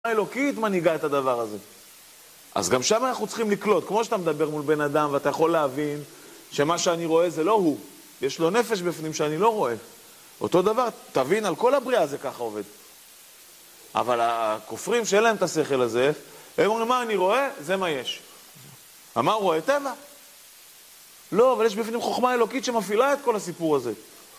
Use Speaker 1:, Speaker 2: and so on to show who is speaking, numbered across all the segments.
Speaker 1: האלוקית מנהיגה את הדבר הזה. אז גם שם אנחנו צריכים לקלוט, כמו שאתה מדבר מול בן אדם ואתה יכול להבין שמה שאני רואה זה לא הוא, יש לו נפש בפנים שאני לא רואה. אותו דבר, תבין, על כל הבריאה זה ככה עובד. אבל הכופרים שאין להם את השכל הזה, הם אומרים מה אני רואה, זה מה יש. מה הוא רואה? טבע. לא, אבל יש בפנים חוכמה אלוקית שמפעילה את כל הסיפור הזה.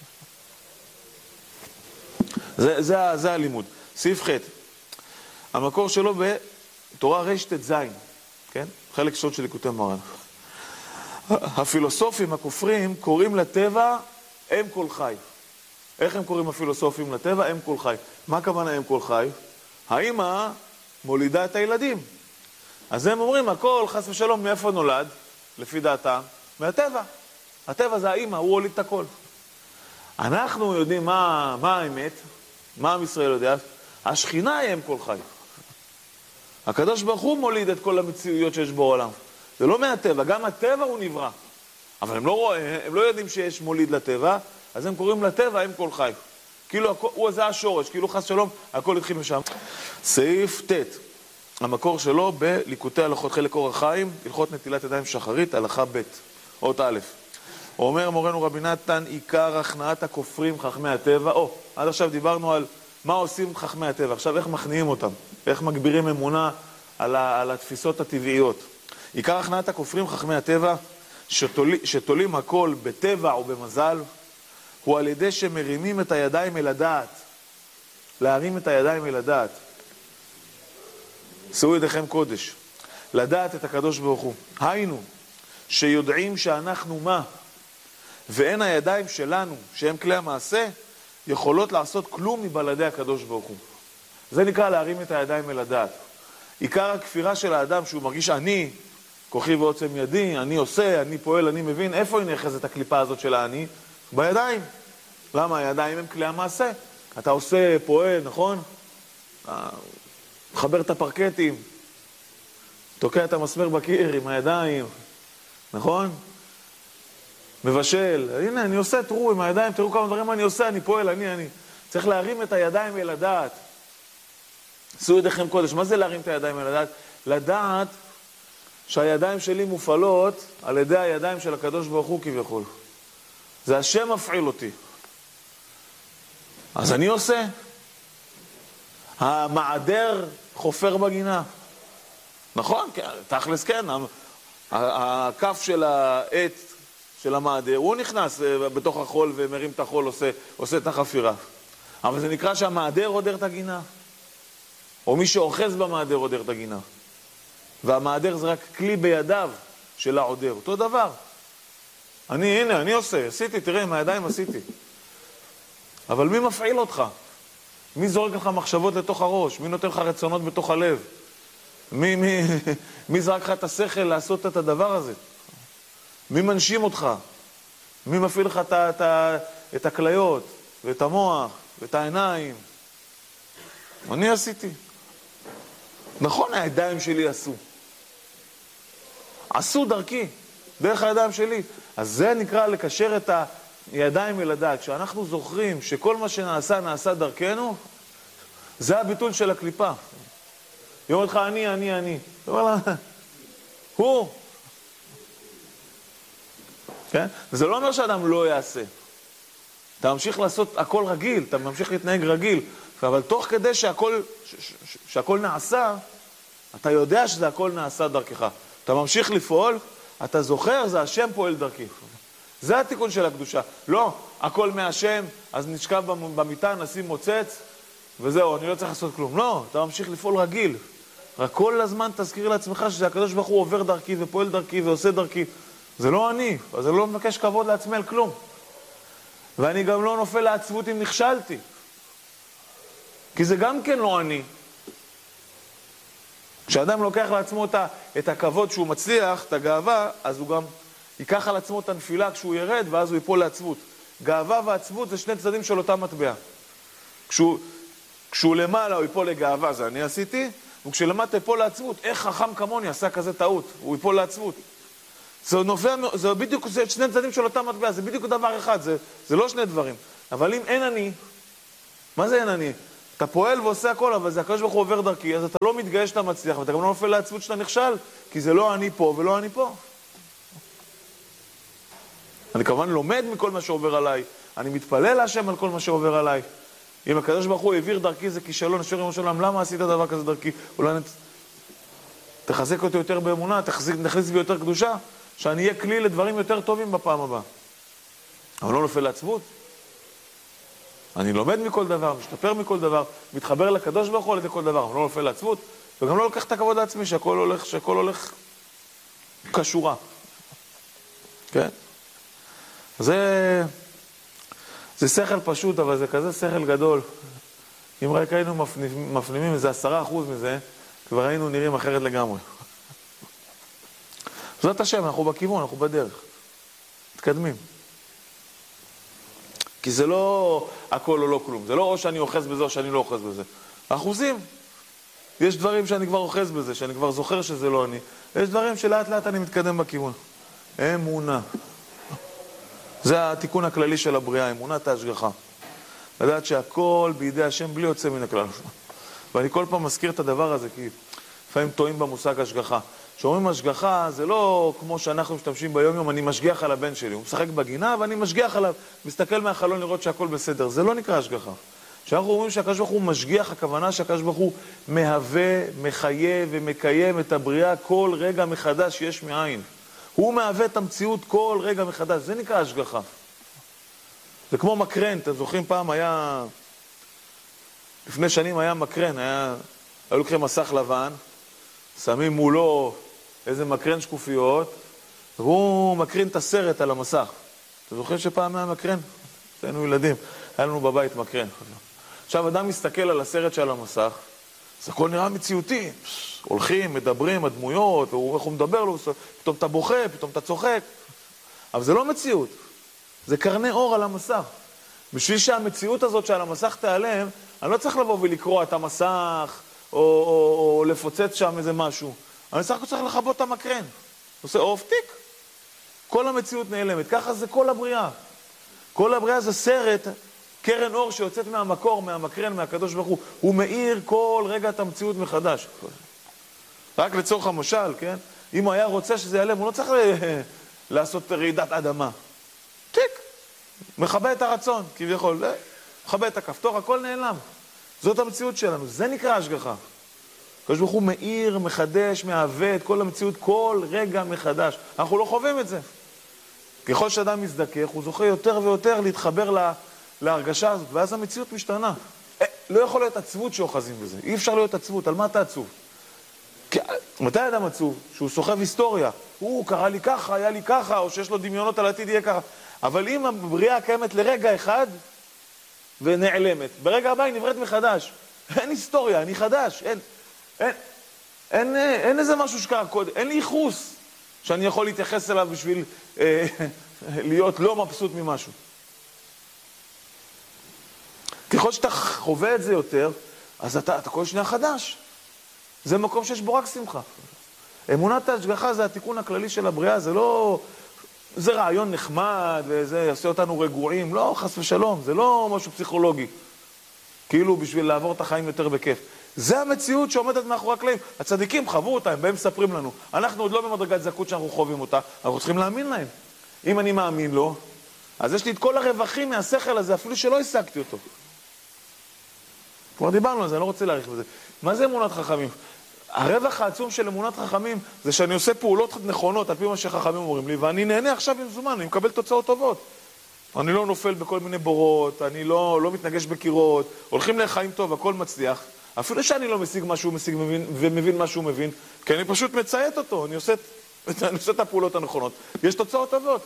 Speaker 1: זה הלימוד. סעיף ח' המקור שלו בתורה רשת זין, כן? חלק שוד של ליקוטי מוהר"ן. הפילוסופים הכופרים קוראים לטבע אם כל חי. איך הם קוראים הפילוסופים לטבע? אם כל חי. מה הכוונה אם כל חי? האמא מולידה את הילדים. אז הם אומרים, הכל חס ושלום מאיפה נולד? לפי דעתם, מהטבע. הטבע זה האמא, הוא הוליד את הכל. אנחנו יודעים מה האמת, מה עם ישראל יודע? השכינה היא אם כל חי. הקדוש ברוך הוא מוליד את כל המציאויות שיש בעולם. זה לא מהטבע, גם הטבע הוא נברא. אבל הם לא יודעים שיש מוליד לטבע, אז הם קוראים לטבע אם כל חי. כאילו הוא זה השורש, כאילו חס שלום, הכל התחיל משם. סעיף ט' המקור שלו בליקוטי הלכות חלק אור החיים, הלכות נטילת ידיים שחרית, הלכה ב' אות א'. אומר מורנו רבי נתן, עיקר הכנעת הכופרים חכמי הטבע. עד עכשיו דיברנו על מה עושים חכמי הטבע, עכשיו איך מכניעים אותם, איך מגבירים אמונה על התפיסות הטבעיות. עיקר הכנעת הכופרים חכמי הטבע, שתולים הכל בטבע או במזל, הוא על ידי שמרימים את הידיים אל הדעת. להרים את הידיים אל הדעת. שאו ידיכם קודש. לדעת את הקדוש ברוך הוא. היינו, שיודעים שאנחנו מה, ואין הידיים שלנו, שהם כלי המעשה, יכולות לעשות כלום מבלעדי הקדוש ברוך הוא. זה נקרא להרים את הידיים אל הדעת. עיקר הכפירה של האדם שהוא מרגיש אני, כוחי ועוצם ידי, אני עושה, אני פועל, אני מבין, איפה היא נאחזת הקליפה הזאת של האני? בידיים. למה? הידיים הם כלי המעשה. אתה עושה, פועל, נכון? מחבר את הפרקטים, תוקע את המסמר בקיר עם הידיים, נכון? מבשל, הנה אני עושה, תראו עם הידיים, תראו כמה דברים אני עושה, אני פועל, אני. צריך להרים את הידיים אל הדעת. שאו ידיכם קודש. מה זה להרים את הידיים אל הדעת? לדעת שהידיים שלי מופעלות על ידי הידיים של הקדוש ברוך הוא כביכול. זה השם מפעיל אותי. אז אני עושה. המעדר חופר בגינה. נכון, תכלס כן. הכף של העט של המעדר, הוא נכנס בתוך החול ומרים את החול, עושה את החפירה. אבל זה נקרא שהמעדר עודר את הגינה. או מי שאוחז במעדר עודר את הגינה. והמעדר זה רק כלי בידיו של העודר. אותו דבר. הנה, אני עושה, עשיתי, תראה, עם הידיים עשיתי. אבל מי מפעיל אותך? מי זורק לך מחשבות לתוך הראש? מי נותן לך רצונות בתוך הלב? מי זרק לך את השכל לעשות את הדבר הזה? מי מנשים אותך? מי מפעיל לך את הכליות, ואת המוח, ואת העיניים? אני עשיתי. נכון, הידיים שלי עשו דרכי, דרך הידיים שלי. אז זה נקרא לקשר את הידיים אל הדעת. כשאנחנו זוכרים שכל מה שנעשה, נעשה דרכנו, זה הביטול של הקליפה. היא אומרת לך, אני. אתה אומר לה, הוא. כן? וזה לא אומר שאדם לא יעשה. אתה ממשיך לעשות הכל רגיל, אתה ממשיך להתנהג רגיל, אבל תוך כדי שהכל נעשה, אתה יודע שזה הכל נעשה דרכך. אתה ממשיך לפעול, אתה זוכר, זה השם פועל דרכי. זה התיקון של הקדושה. לא, הכל מהשם, אז נשכב במיטה, נשים מוצץ, וזהו, אני לא צריך לעשות כלום. לא, אתה ממשיך לפעול רגיל. רק כל הזמן תזכיר לעצמך שזה הקדוש ברוך הוא עובר דרכי ופועל דרכי ועושה דרכי. זה לא אני, אז אני לא מבקש כבוד לעצמי על כלום. ואני גם לא נופל לעצבות אם נכשלתי. כי זה גם כן לא אני. כשאדם לוקח לעצמו את הכבוד שהוא מצליח, את הגאווה, אז הוא גם ייקח על עצמו את הנפילה כשהוא ירד, ואז הוא ייפול לעצבות. גאווה ועצבות זה שני צדדים של אותה מטבע. כשהוא למעלה הוא ייפול לגאווה, זה אני עשיתי, וכשלמטה ייפול לעצבות, איך חכם כמוני עשה כזה טעות, הוא ייפול לעצבות. זה בדיוק שני צדדים של אותה מטבע, זה בדיוק דבר אחד, זה לא שני דברים. אבל אם אין אני, מה זה אין אני? אתה פועל ועושה הכל, אבל זה הקדוש ברוך הוא עובר דרכי, אז אתה לא מתגייס שאתה מצליח, ואתה גם לא נופל לעצבות שאתה נכשל, כי זה לא אני פה ולא אני פה. אני כמובן לומד מכל מה שעובר עליי, אני מתפלל להשם על כל מה שעובר עליי. אם הקדוש ברוך הוא העביר דרכי זה כישלון, אשר ריבונו של עולם, למה עשית דבר כזה דרכי? אולי תחזק אותי יותר באמונה, תכניס בי יותר קדושה, שאני אהיה כלי לדברים יותר טובים בפעם הבאה. אבל לא נופל לעצבות. אני לומד מכל דבר, משתפר מכל דבר, מתחבר לקדוש ברוך הוא על ידי כל דבר, אבל לא נופל לעצבות, וגם לא לוקח את הכבוד לעצמי שהכל הולך כשורה. כן? זה שכל פשוט, אבל זה כזה שכל גדול. אם רק היינו מפנימים איזה 10% מזה, כבר היינו נראים אחרת לגמרי. זאת השם, אנחנו בכיוון, אנחנו בדרך. מתקדמים. כי זה לא הכל או לא כלום. זה לא או שאני אוחז בזה או שאני לא אוחז בזה. אחוזים. יש דברים שאני כבר אוחז בזה, שאני כבר זוכר שזה לא אני. יש דברים שלאט לאט אני מתקדם בכיוון. אמונה. זה התיקון הכללי של הבריאה, אמונת ההשגחה. לדעת שהכל בידי השם בלי יוצא מן הכלל. ואני כל פעם מזכיר את הדבר הזה, כי לפעמים טועים במושג השגחה. כשאומרים השגחה, זה לא כמו שאנחנו משתמשים ביום יום, אני משגיח על הבן שלי. הוא משחק בגינה ואני משגיח עליו, מסתכל מהחלון לראות שהכל בסדר. זה לא נקרא השגחה. כשאנחנו אומרים שהקדוש ברוך הוא משגיח, הכוונה שהקדוש ברוך הוא מהווה, מחיה ומקיים את הבריאה כל רגע מחדש יש מאין. הוא מהווה את המציאות כל רגע מחדש. זה נקרא השגחה. זה כמו מקרן. אתם זוכרים פעם היה... לפני שנים היה מקרן. היו לוקחים מסך לבן, שמים מולו איזה מקרן שקופיות, והוא מקרין את הסרט על המסך. אתם זוכרים שפעם היה מקרן? היינו ילדים. היה לנו בבית מקרן. עכשיו אדם מסתכל על הסרט שעל המסך, זה הכל נראה מציאותי. הולכים, מדברים, הדמויות, איך הוא מדבר לו, פתאום אתה בוכה, פתאום אתה צוחק. אבל זה לא מציאות. זה קרני אור על המסך. בשביל שהמציאות הזאת שעל המסך תיעלם, אני לא צריך לבוא ולקרוא את המסך, או לפוצץ שם איזה משהו. אני סך הכל צריך לחבות את המקרן. עושה אוף טיק. כל המציאות נעלמת. ככה זה כל הבריאה. כל הבריאה זה סרט, קרן אור שיוצאת מהמקור, מהמקרן, מהקדוש ברוך הוא. הוא מאיר כל רגע את המציאות מחדש. רק לצורך המשל, כן? אם הוא היה רוצה שזה ייעלם, הוא לא צריך לעשות רעידת אדמה. טיק. מכבה את הרצון, כביכול. מכבה את הכפתור, הכל נעלם. זאת המציאות שלנו. זה נקרא השגחה. הקדוש ברוך הוא מאיר, מחדש, מהווה את כל המציאות כל רגע מחדש. אנחנו לא חווים את זה. ככל שאדם מזדכך, הוא זוכה יותר ויותר להתחבר להרגשה הזאת, ואז המציאות משתנה. לא יכול להיות עצבות שאוחזים בזה. אי אפשר להיות עצבות. על מה אתה עצוב? מתי אדם עצוב? שהוא סוחב היסטוריה. הוא קרא לי ככה, היה לי ככה, או שיש לו דמיונות על העתיד יהיה ככה. אבל אם הבריאה קיימת לרגע אחד ונעלמת, ברגע הבא היא נבראת מחדש. אין היסטוריה, אני חדש. אין איזה משהו שקרה קודם. אין לי ייחוס שאני יכול להתייחס אליו בשביל להיות לא מבסוט ממשהו. ככל שאתה חווה את זה יותר, אז אתה כל שניה חדש. זה מקום שיש בו רק שמחה. אמונת ההשגחה זה התיקון הכללי של הבריאה, זה לא... זה רעיון נחמד, וזה יעשה אותנו רגועים. לא, חס ושלום, זה לא משהו פסיכולוגי. כאילו בשביל לעבור את החיים יותר בכיף. זה המציאות שעומדת מאחורי הקלעים. הצדיקים חוו אותה, הם בהם מספרים לנו. אנחנו עוד לא במדרגת זכות שאנחנו חווים אותה, אנחנו צריכים להאמין להם. אם אני מאמין לו, אז יש לי את כל הרווחים מהשכל הזה, אפילו שלא השגתי אותו. כבר דיברנו על זה, אני לא רוצה להאריך בזה. מה זה אמונת חכמים? הרווח העצום של אמונת חכמים זה שאני עושה פעולות נכונות על פי מה שחכמים אומרים לי, ואני נהנה עכשיו עם זומן, אני מקבל תוצאות טובות. אני לא נופל בכל מיני בורות, אני לא מתנגש בקירות, הולכים לחיים טוב, הכל מצליח. אפילו שאני לא משיג מה שהוא משיג ומבין מה שהוא מבין, כי אני פשוט מציית אותו, אני עושה את הפעולות הנכונות. יש תוצאות טובות.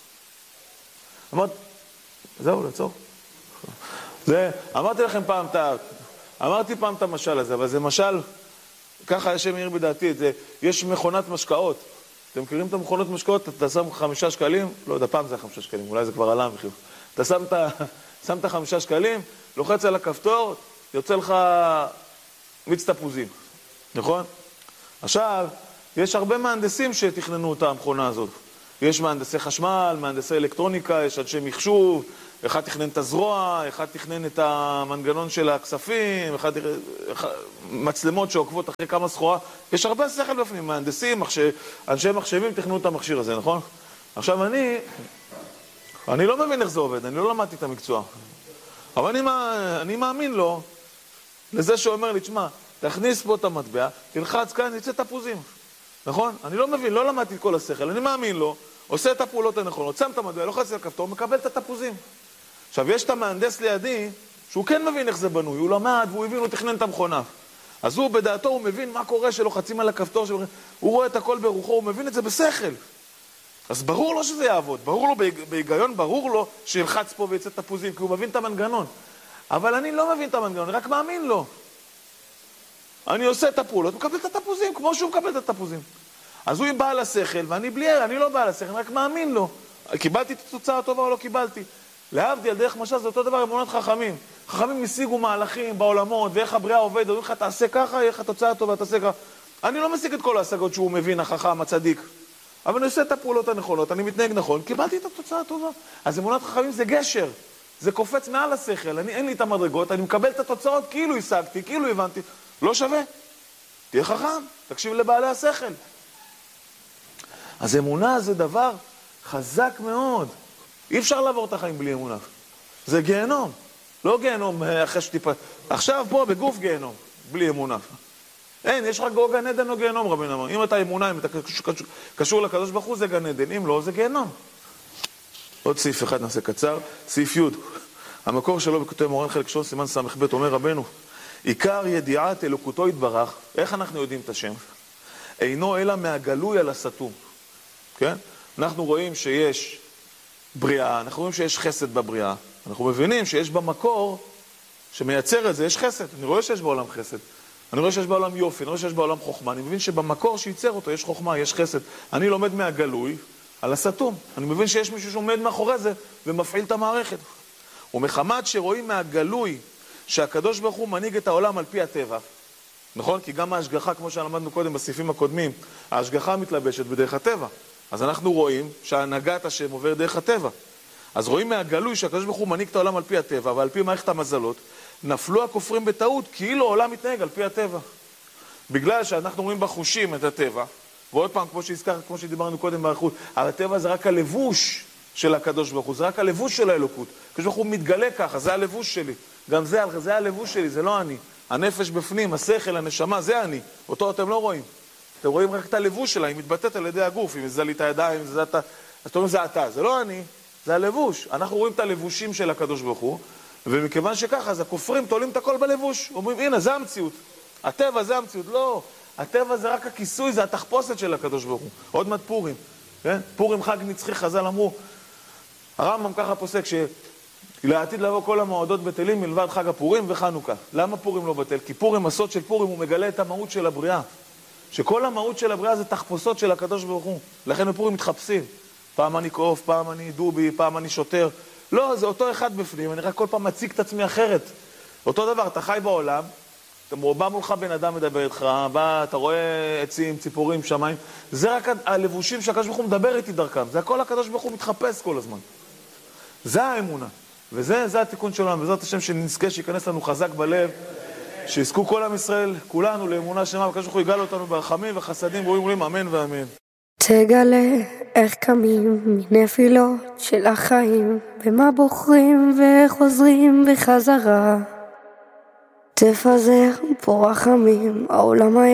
Speaker 1: זהו, לעצור. אמרתי לכם פעם את המשל הזה, אבל זה משל, ככה יש מאיר בדעתי, יש מכונת משקאות. אתם מכירים את המכונות משקאות? אתה שם 5 שקלים, לא יודע, פעם זה 5 שקלים, אולי זה כבר עלה מחיר. אתה שם את 5 שקלים, לוחץ על הכפתור, יוצא לך מיץ תפוזים, נכון? עכשיו, יש הרבה מהנדסים שתכננו את המכונה הזאת. יש מהנדסי חשמל, מהנדסי אלקטרוניקה, יש אנשי מחשוב, אחד תכנן את הזרוע, אחד תכנן את המנגנון של הכספים, מצלמות שעוקבות אחרי כמה סחורה. יש הרבה שכל בפנים, מהנדסים, אנשי מחשבים תכננו את המכשיר הזה, נכון? עכשיו אני לא מבין איך זה עובד, אני לא למדתי את המקצוע. אבל אני מאמין לו, לזה שאומר לי, תשמע, תכניס פה את המטבע, תלחץ כאן, יצא תפוזים. נכון? אני לא מבין, לא למדתי את כל השכל, אני מאמין לו, עושה את הפעולות הנכונות, שם את המטבע, לוחץ על הכפתור, מקבל את התפוזים. עכשיו, יש את המהנדס לידי, שהוא כן מבין איך זה בנוי, הוא למד והוא הבין, הוא תכנן את המכונה. אז הוא בדעתו, הוא מבין מה קורה שלוחצים על הכפתור, הוא רואה את הכל ברוחו, הוא מבין את זה בשכל. אז ברור לו שזה יעבוד, ברור לו בהיגיון, ברור לו שילחץ פה ויצא תפוזים, כי הוא מבין את המנגנון. אבל אני לא מבין את המנגנון, אני רק מאמין לו. אני עושה את הפעולות, מקבל את התפוזים, כמו שהוא מקבל את התפוזים. אז הוא בעל השכל, ואני אני לא בעל השכל, אני רק מאמין לו. קיבלתי את התוצאה הטובה או לא קיבלתי. להבדיל, דרך משל זה אותו דבר אמונת חכמים. חכמים השיגו מהלכים בעולמות, ואיך הבריאה עובדת, אומרים לך, תעשה ככה, יהיה לך תוצאה טובה, תעשה ככה. אני לא משיג את כל ההשגות שהוא מבין, החכם, הצדיק. אבל אני עושה את הפעולות הנכונות, אני מתנהג נכון, קיבלתי את התוצאה הטובה. אז אמונת חכמים זה גשר, זה קופץ מעל השכל, אין לי את המדרגות, אני מקבל את התוצאות כאילו השגתי, כאילו הבנתי. לא שווה. תהיה חכם, תקשיב לבעלי השכל. אז אמונה זה דבר חזק מאוד. אי אפשר לעבור את החיים בלי אמונה. זה גיהנום. לא גיהנום אחרי שטיפה. עכשיו פה בגוף גיהנום, בלי אמונה. אין, יש רק גן עדן או גיהנום, רבי נאמר. אם אתה אמונה, אם אתה קשור לקדוש ברוך הוא, זה גן עדן. אם לא, זה גיהנום. עוד סעיף אחד נעשה קצר. סעיף י'. המקור שלו בכותב מורן חלק שון סימן ס"ב אומר רבנו, עיקר ידיעת אלוקותו יתברך, איך אנחנו יודעים את השם? אינו אלא מהגלוי על הסתום. כן? אנחנו רואים שיש בריאה, אנחנו רואים שיש חסד בבריאה. אנחנו מבינים שיש במקור שמייצר את זה, יש חסד. אני רואה שיש בעולם חסד. אני רואה שיש בעולם יופי, אני רואה שיש בעולם חוכמה. אני מבין שבמקור שייצר אותו יש חוכמה, יש חסד. אני לומד מהגלוי על הסתום. אני מבין שיש מישהו שעומד מאחורי זה ומפעיל את המערכת. ומחמת שרואים מהגלוי שהקדוש ברוך הוא מנהיג את העולם על פי הטבע. נכון? כי גם ההשגחה, כמו שלמדנו קודם בסעיפים הקודמים, ההשגחה מתלבשת בדרך הטבע. אז אנחנו רואים שהנהגת השם עובר דרך הטבע. אז רואים מהגלוי שהקדוש ברוך הוא מנהיג את העולם על פי הטבע, ועל פי מערכת המזלות, נפלו הכופרים בטעות, כאילו העולם מתנהג על פי הטבע. בגלל שאנחנו רואים בחושים את הטבע, ועוד פעם, כמו שדיברנו קודם באריכות, הטבע זה רק הלבוש של הקדוש ברוך הוא, זה רק הלבוש של האלוקות. הקדוש ברוך הוא מתגלה ככה, זה הלבוש שלי. גם זה הלבוש שלי, זה לא אני. הנפש בפנים, השכל, הנשמה, זה אני. אותו אתם לא רואים. אתם רואים רק את הלבוש שלה, היא מתבטאת על ידי הגוף, אם זה לי את הידיים, אם זה אתה. אז אתם אומרים, זה אתה, זה לא אני, זה הלבוש. אנחנו רואים את הלבושים של הקדוש ברוך הוא, ומכיוון שככה, אז הכופרים תולים את הכל בלבוש. אומרים, הנה, זה המציאות. הטבע זה המציאות. לא, הטבע זה רק הכיסוי, זה התחפושת של הקדוש ברוך הוא. עוד מעט פורים. כן? פורים חג נצחי, חז"ל אמרו, הרמב"ם ככה פוסק לעתיד לבוא כל המועדות בטלים מלבד חג הפורים וחנוכה. למה פורים לא בטל? כי פורים, הסוד של פורים, הוא מגלה את המהות של הבריאה. שכל המהות של הבריאה זה תחפושות של הקדוש ברוך הוא. לכן בפורים מתחפשים. פעם אני קוף, פעם אני דובי, פעם אני שוטר. לא, זה אותו אחד בפנים, אני רק כל פעם מציג את עצמי אחרת. אותו דבר, אתה חי בעולם, אתה בא מולך בן אדם מדבר איתך, אתה רואה עצים, ציפורים, שמיים. זה רק הלבושים שהקדוש ברוך הוא מדבר איתי דרכם. זה הכל הקדוש ברוך הוא מתחפש כל הזמן. זה האמונה. וזה התיקון שלנו, וזאת השם שנזכה שיכנס לנו חזק בלב, שיזכו כל עם ישראל, כולנו, לאמונה שלמה, וכך שהוא יגאל אותנו ברחמים וחסדים, ואומרים אמן ואמן.
Speaker 2: תגלה איך קמים מנפילות של החיים, ומה בוחרים וחוזרים בחזרה. תפזר פה רחמים, העולם היה